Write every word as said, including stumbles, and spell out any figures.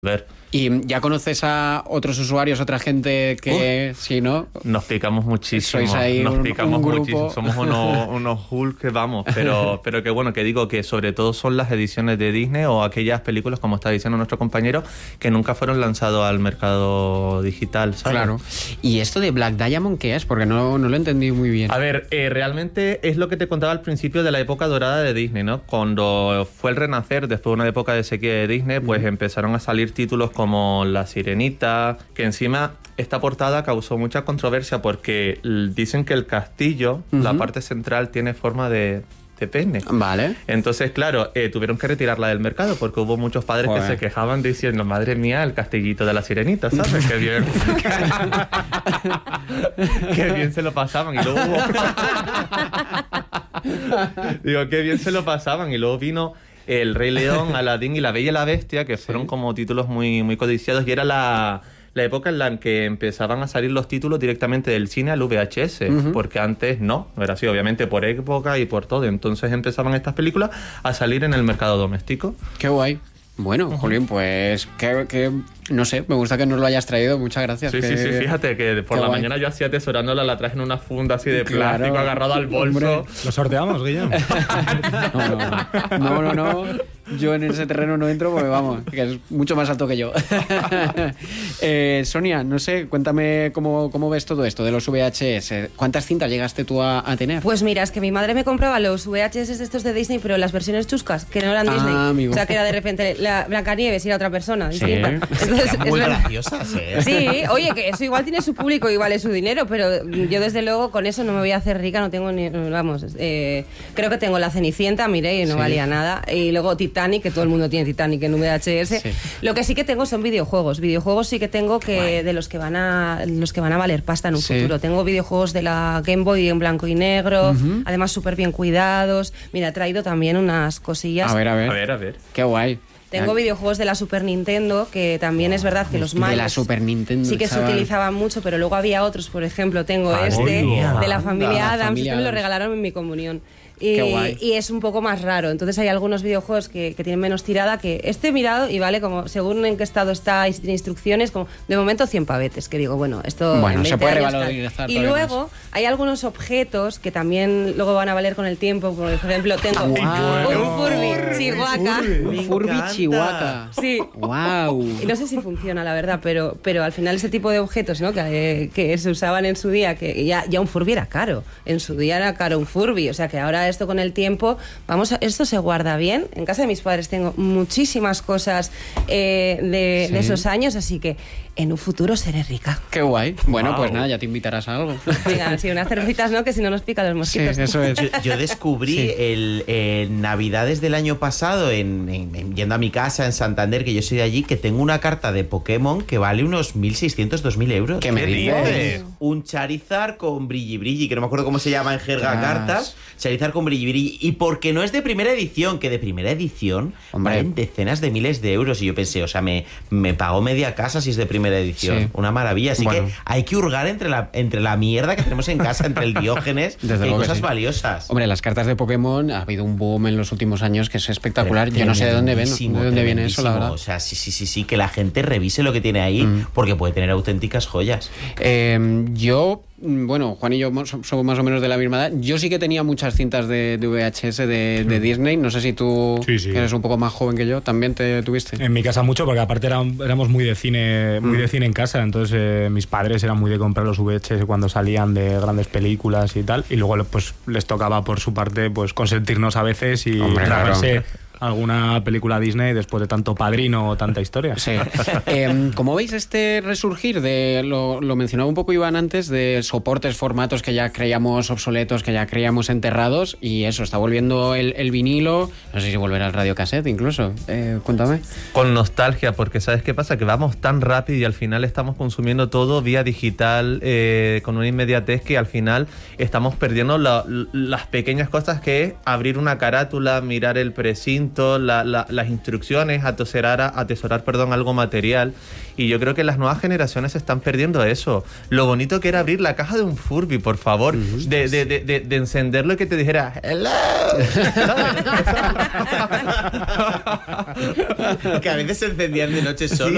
ver. ¿Y ya conoces a otros usuarios, otra gente que, uh, sí, ¿no? Nos picamos muchísimo, Sois ahí nos un, picamos un muchísimo, somos unos, unos Hulk que vamos, pero, pero que bueno, que digo que sobre todo son las ediciones de Disney o aquellas películas, como está diciendo nuestro compañero, que nunca fueron lanzados al mercado digital, ¿sabes? Claro. ¿Y esto de Black Diamond qué es? Porque no, no lo entendí muy bien. A ver, eh, realmente es lo que te contaba al principio de la época dorada de Disney, ¿no? Cuando fue el renacer, después de una época de sequía de Disney, pues uh-huh. empezaron a salir títulos como La Sirenita, que encima esta portada causó mucha controversia porque dicen que el castillo, uh-huh. la parte central, tiene forma de, de pene. Vale. Entonces, claro, eh, tuvieron que retirarla del mercado porque hubo muchos padres Joder. que se quejaban diciendo, madre mía, el castillito de La Sirenita, ¿sabes? Qué bien. Qué bien se lo pasaban. Y luego hubo... Digo, qué bien se lo pasaban. Y luego vino El Rey León, Aladín y La Bella y la Bestia, que fueron sí. como títulos muy, muy codiciados, y era la, la época en la que empezaban a salir los títulos directamente del cine al V H S, uh-huh. porque antes no, no era así, obviamente por época y por todo. Entonces empezaban estas películas a salir en el mercado doméstico. Qué guay. Bueno, uh-huh. Julián, pues que, que no sé, me gusta que nos lo hayas traído, muchas gracias. Sí, que, sí, sí, fíjate que por la guay. mañana yo así atesorándola, la traje en una funda así de claro. plástico agarrado al bolso. Hombre. ¿Lo sorteamos, Guillem? no, no, no, no, no, no, yo en ese terreno no entro porque vamos, que es mucho más alto que yo. eh, Sonia, no sé, cuéntame cómo, cómo ves todo esto de los V H S. ¿Cuántas cintas llegaste tú a, a tener? Pues mira, es que mi madre me compraba los V H S estos de Disney, pero las versiones chuscas, que no eran ah, Disney. Amigo. O sea, que era de repente la Blancanieves y era otra persona. Sí. Entonces, muy graciosas, ¿eh? Sí, oye, que eso igual tiene su público y vale su dinero, pero yo desde luego con eso no me voy a hacer rica, no tengo ni, vamos, eh, creo que tengo la Cenicienta, miré y no sí. valía nada, y luego Titanic, que todo el mundo tiene Titanic en V H S. Sí. Lo que sí que tengo son videojuegos, videojuegos sí que tengo que Guay. de los que van a los que van a valer pasta en un sí. futuro. Tengo videojuegos de la Game Boy en blanco y negro, uh-huh. además súper bien cuidados. Mira, he traído también unas cosillas. A ver, a ver. A ver, a ver. Qué guay. Tengo videojuegos de la Super Nintendo, que también es verdad que los malos... De la Super Nintendo, sí que chaval. se utilizaban mucho, pero luego había otros, por ejemplo, tengo Ay, este, mía. de la familia la Adams, familia este me lo Adams. regalaron en mi comunión. Y, Qué guay. y es un poco más raro. Entonces hay algunos videojuegos que, que tienen menos tirada, que este he mirado y vale como, según en qué estado está, y tiene instrucciones, como de momento cien pavetes, que digo, bueno, esto... Bueno, se puede revalorizar. Y luego más. hay algunos objetos que también luego van a valer con el tiempo, por ejemplo, tengo wow. un Furby Chihuahua. Un Furby Chihuahua. Sí. Wow. Y no sé si funciona, la verdad, pero, pero al final ese tipo de objetos, ¿no? que, que se usaban en su día, que ya, ya un Furby era caro. En su día era caro un Furby, o sea que ahora esto con el tiempo, vamos a, esto se guarda bien. En casa de mis padres tengo muchísimas cosas eh, de, sí. de esos años, así que en un futuro seré rica. Qué guay. Bueno, wow. pues nada, ya te invitarás a algo. Venga, sí, unas cervecitas, ¿no? Que si no nos pican los mosquitos. Sí, eso es. Yo, yo descubrí sí. el, el Navidades del año pasado, en, en, en, yendo a mi casa en Santander, que yo soy de allí, que tengo una carta de Pokémon que vale unos mil seiscientos, dos mil euros. ¿Qué me dices? Un Charizard con brilli brilli, que no me acuerdo cómo se llama en jerga Tras. cartas. Charizard con brilli brilli. Y porque no es de primera edición, que de primera edición Hombre. valen decenas de miles de euros. Y yo pensé, o sea, me, me pagó media casa si es de primera edición. Sí. Una maravilla. Así bueno. que hay que hurgar entre la, entre la mierda que tenemos en casa, entre el Diógenes, Desde y cosas sí. valiosas. Hombre, las cartas de Pokémon, ha habido un boom en los últimos años que es espectacular. Pero yo no sé de dónde, ven, de dónde viene eso, la verdad. O sea, sí, sí, sí, sí, que la gente revise lo que tiene ahí, mm. porque puede tener auténticas joyas. Eh, yo... Bueno, Juan y yo somos más o menos de la misma edad. Yo sí que tenía muchas cintas de, de V H S de, de Disney. No sé si tú, sí, sí. que eres un poco más joven que yo, también te tuviste. En mi casa mucho, porque aparte eran, éramos muy de cine muy mm. de cine en casa. Entonces eh, mis padres eran muy de comprar los V H S cuando salían de grandes películas y tal. Y luego pues les tocaba por su parte pues consentirnos a veces y tragarse... Claro. alguna película Disney después de tanto Padrino o tanta historia. Sí. eh, ¿Cómo veis este resurgir de, lo, lo mencionaba un poco Iván antes, de soportes, formatos que ya creíamos obsoletos, que ya creíamos enterrados, y eso, está volviendo el, el vinilo, no sé si volverá el radiocassette incluso, eh, cuéntame. Con nostalgia, porque ¿sabes qué pasa? Que vamos tan rápido y al final estamos consumiendo todo vía digital, eh, con una inmediatez que al final estamos perdiendo la, las pequeñas cosas que es abrir una carátula, mirar el precinto, La, la, las instrucciones, atesorar, atesorar perdón, algo material. Y yo creo que las nuevas generaciones están perdiendo eso. Lo bonito que era abrir la caja de un Furby, por favor, uh-huh. de, de, de, de, de encenderlo y que te dijera hello. Que a veces se encendían de noche solo.